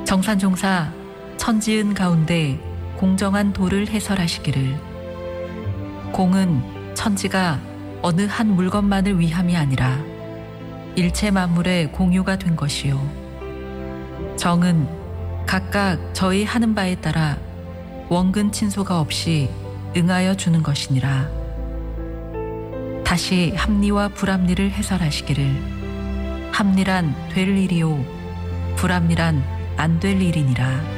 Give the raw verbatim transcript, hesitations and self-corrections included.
정산종사 천지은 가운데 공정한 도를 해설하시기를 공은 천지가 어느 한 물건만을 위함이 아니라 일체 만물의 공유가 된 것이요 정은 각각 저희 하는 바에 따라 원근 친소가 없이 응하여 주는 것이니라. 다시 합리와 불합리를 해설하시기를 합리란 될 일이요 불합리란 안 될 일이니라.